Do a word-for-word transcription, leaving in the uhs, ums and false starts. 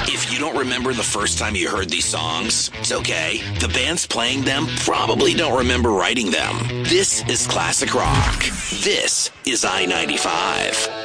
If you don't remember the first time you heard these songs, it's okay. The bands playing them probably don't remember writing them. This is classic rock. This is I ninety-five.